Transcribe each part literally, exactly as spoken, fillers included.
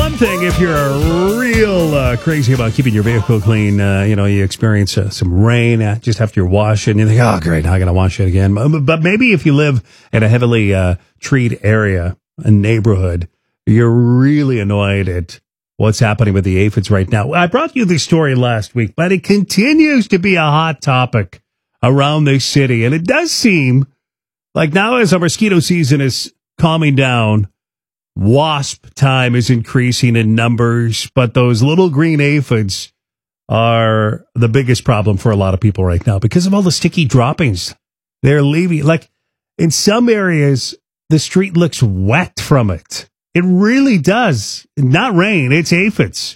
one thing if you're real uh, crazy about keeping your vehicle clean. Uh, you know, you experience uh, some rain uh, just after you wash it, and you think, oh, great, now I got to wash it again. But maybe if you live in a heavily uh, treed area, a neighborhood, you're really annoyed at what's happening with the aphids right now. I brought you this story last week, but it continues to be a hot topic around this city. And it does seem like now as our mosquito season is calming down, wasp time is increasing in numbers, but those little green aphids are the biggest problem for a lot of people right now because of all the sticky droppings they're leaving. Like in some areas, the street looks wet from it. It really does. Not rain, it's aphids.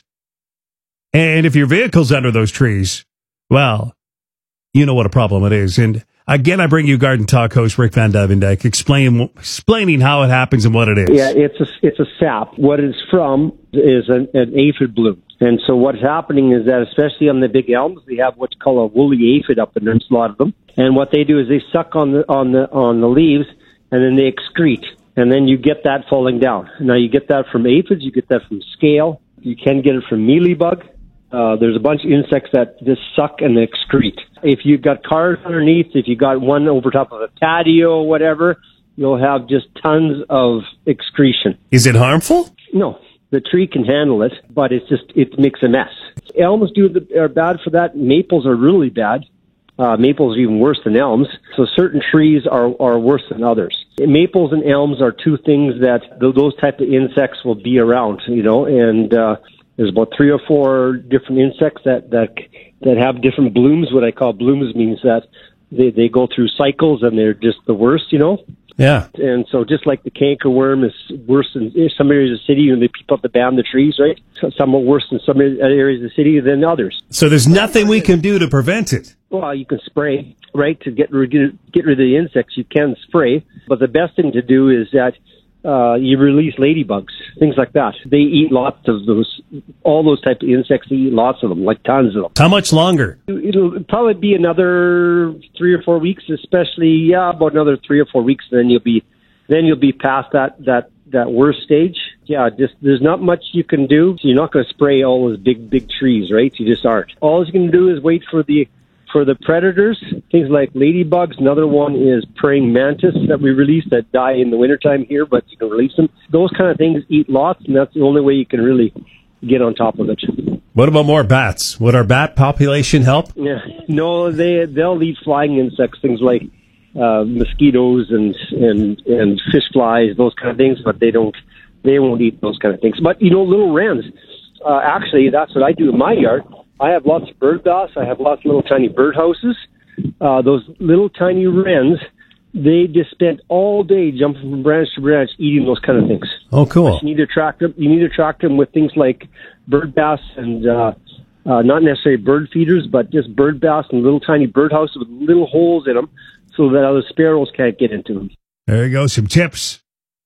And if your vehicle's under those trees, well, you know what a problem it is. And again, I bring you Garden Talk host Rick Van Duivendijk, explain, explaining how it happens and what it is. Yeah, it's a, it's a sap. What it's from is an, an aphid bloom. And so what's happening is that, especially on the big elms, they have what's called a woolly aphid up in there, a lot of them. And what they do is they suck on the on the on the leaves, and then they excrete, and then you get that falling down. Now you get that from aphids, you get that from scale, you can get it from mealybug. Uh, there's a bunch of insects that just suck and excrete. If you've got cars underneath, if you got one over top of a patio or whatever, you'll have just tons of excretion. Is it harmful? No, the tree can handle it, but it's just, it makes a mess. Elms do the, are bad for that. Maples are really bad. Uh, maples are even worse than elms. So certain trees are, are worse than others. Maples and elms are two things that th- those type of insects will be around, you know, and, uh, there's about three or four different insects that, that that have different blooms. What I call blooms means that they, they go through cycles and they're just the worst, you know? Yeah. And so just like the cankerworm is worse in some areas of the city, and they peep up the band the trees, right? So somewhat worse in some areas of the city than others. So there's nothing we can do to prevent it? Well, you can spray, right? To get rid, get rid of the insects, you can spray. But the best thing to do is that Uh, you release ladybugs, things like that. They eat lots of those, all those type of insects. They eat lots of them, like tons of them. How much longer? It'll probably be another three or four weeks, especially, yeah, about another three or four weeks. Then you'll be, then you'll be past that, that, that worst stage. Yeah, just, there's not much you can do. You're not going to spray all those big, big trees, right? You just aren't. All you can do is wait for the, for the predators, things like ladybugs. Another one is praying mantis that we release that die in the wintertime here, but you can release them. Those kind of things eat lots, and that's the only way you can really get on top of it. What about more bats? Would our bat population help? Yeah, no, they, they'll eat flying insects, things like uh, mosquitoes and, and, and fish flies, those kind of things, but they don't, they won't eat those kind of things. But, you know, little wrens, uh, actually, that's what I do in my yard. I have lots of bird baths. I have lots of little tiny bird houses. Uh, those little tiny wrens, they just spend all day jumping from branch to branch eating those kind of things. Oh, cool. But you need to attract them. You need to attract them with things like bird baths and uh, uh, not necessarily bird feeders, but just bird baths and little tiny bird houses with little holes in them so that other sparrows can't get into them. There you go. Some tips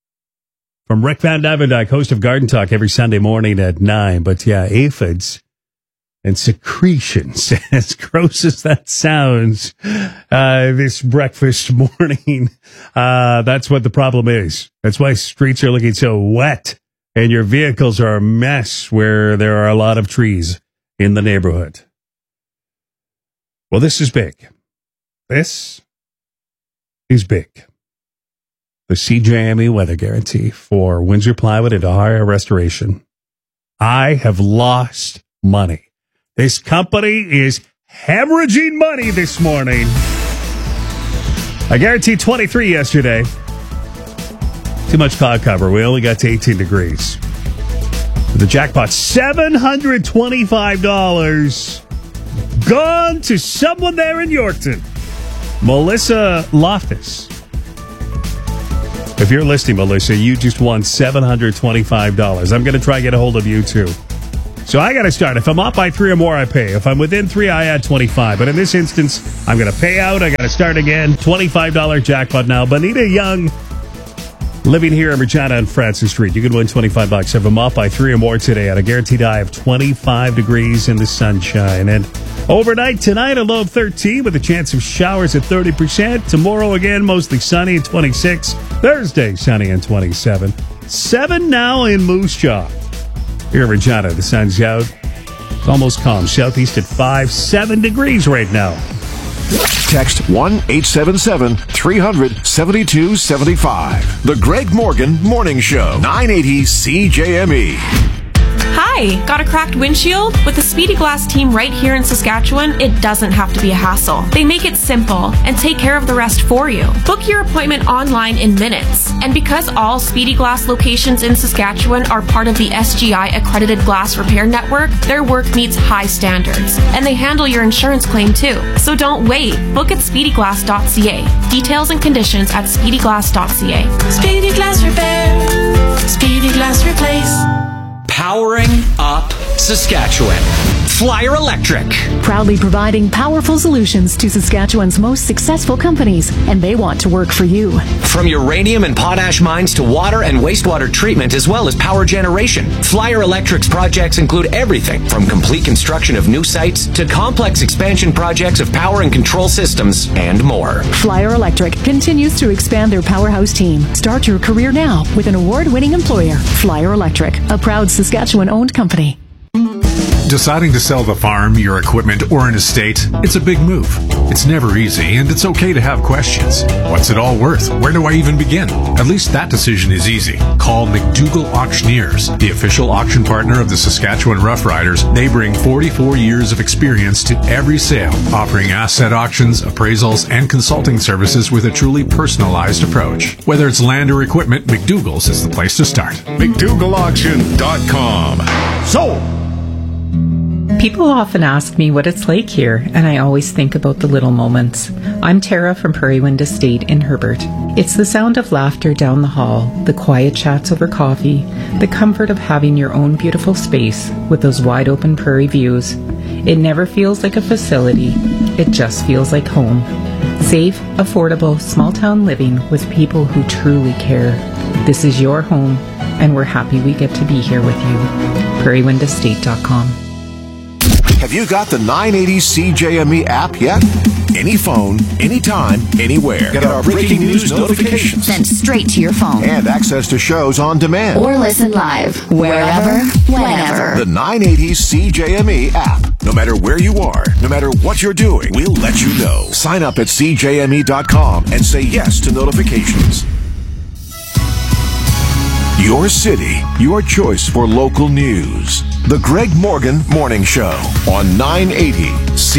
from Rick Van Duivendijk, host of Garden Talk every Sunday morning at nine. But yeah, aphids and secretions, as gross as that sounds, uh, this breakfast morning, uh, that's what the problem is. That's why streets are looking so wet and your vehicles are a mess where there are a lot of trees in the neighborhood. Well, this is big. This is big. The C J M E weather guarantee for Windsor Plywood and O'Hara Restoration. I have lost money. This company is hemorrhaging money this morning. I guaranteed twenty-three yesterday. Too much cloud cover. We only got to eighteen degrees. The jackpot, seven hundred twenty-five dollars. Gone to someone there in Yorkton. Melissa Loftus. If you're listening, Melissa, you just won seven hundred twenty-five dollars. I'm going to try to get a hold of you, too. So I got to start. If I'm up by three or more, I pay. If I'm within three, I add twenty-five. But in this instance, I'm going to pay out. I got to start again. twenty-five dollars jackpot now. Bonita Young, living here in Regina on Francis Street. You can win twenty-five bucks. If I'm up by three or more today at a guaranteed high of twenty-five degrees in the sunshine. And overnight tonight, a low of thirteen with a chance of showers at thirty percent. Tomorrow again, mostly sunny at twenty-six. Thursday, sunny and twenty-seven. Seven now in Moose Jaw. Here in Regina, the sun's out. It's almost calm. Southeast at five, seven degrees right now. Text one eight seven seven, three hundred, seventy-two seventy-five. The Greg Morgan Morning Show. nine eighty C J M E. Hi, got a cracked windshield? With the Speedy Glass team right here in Saskatchewan, it doesn't have to be a hassle. They make it simple and take care of the rest for you. Book your appointment online in minutes. And because all Speedy Glass locations in Saskatchewan are part of the S G I accredited glass repair network, their work meets high standards. And they handle your insurance claim too. So don't wait. Book at speedy glass dot c a. Details and conditions at speedy glass dot c a. Speedy Glass Repair. Speedy Glass Replace. Powering up Saskatchewan. Flyer Electric. Proudly providing powerful solutions to Saskatchewan's most successful companies, and they want to work for you. From uranium and potash mines to water and wastewater treatment, as well as power generation, Flyer Electric's projects include everything from complete construction of new sites to complex expansion projects of power and control systems and more. Flyer Electric continues to expand their powerhouse team. Start your career now with an award-winning employer, Flyer Electric, a proud Saskatchewan-owned company. Deciding to sell the farm, your equipment, or an estate, it's a big move. It's never easy, and it's okay to have questions. What's it all worth? Where do I even begin? At least that decision is easy. Call McDougall Auctioneers, the official auction partner of the Saskatchewan Roughriders. They bring forty-four years of experience to every sale, offering asset auctions, appraisals, and consulting services with a truly personalized approach. Whether it's land or equipment, McDougall's is the place to start. McDougall Auction dot com. Sold! People often ask me what it's like here, and I always think about the little moments. I'm Tara from Prairie Wind Estate in Herbert. It's the sound of laughter down the hall, the quiet chats over coffee, the comfort of having your own beautiful space with those wide open prairie views. It never feels like a facility, it just feels like home. Safe, affordable, small town living with people who truly care. This is your home, and we're happy we get to be here with you. prairie wind estate dot com. Have you got the nine eighty C J M E app yet? Any phone, anytime, anywhere. Get our breaking news notifications sent straight to your phone. And access to shows on demand. Or listen live, wherever, whenever. The nine eighty C J M E app. No matter where you are, no matter what you're doing, we'll let you know. Sign up at C J M E dot com and say yes to notifications. Your city, your choice for local news. The Greg Morgan Morning Show on nine eighty